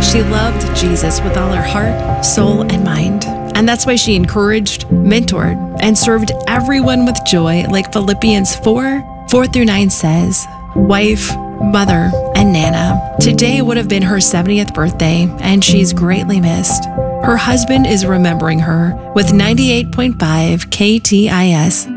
She loved Jesus with all her heart, soul, and mind. And that's why she encouraged, mentored, and served everyone with joy, like Philippians 4:4-9 says. Wife, mother, and Nana. Today would have been her 70th birthday, and she's greatly missed. Her husband is remembering her with 98.5 KTIS